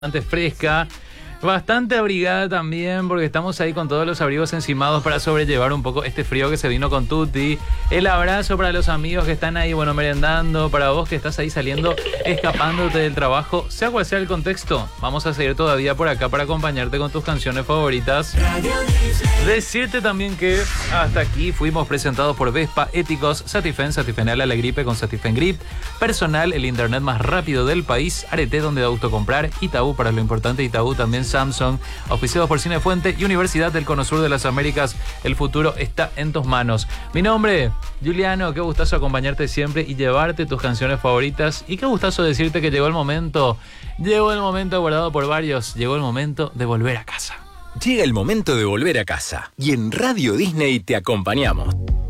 Bastante fresca, bastante abrigada también, porque estamos ahí con todos los abrigos encimados para sobrellevar un poco este frío que se vino con Tutti. El abrazo para los amigos que están ahí, merendando, para vos que estás ahí saliendo, escapándote del trabajo, sea cual sea el contexto. Vamos a seguir todavía por acá para acompañarte con tus canciones favoritas. Decirte también que hasta aquí fuimos presentados por Vespa, Éticos, Satifen, Satifenal a la gripe con Satifen Grip, Personal, el internet más rápido del país, Arete, donde da gusto comprar, Itaú, para lo importante Itaú, también Samsung, auspiciados por Cinefuente y Universidad del Cono Sur de las Américas. El futuro está en tus manos. Mi nombre, Juliano, qué gustazo acompañarte siempre y llevarte tus canciones favoritas. Y qué gustazo decirte que llegó el momento aguardado por varios, llegó el momento de volver a casa. Llega el momento de volver a casa y en Radio Disney te acompañamos.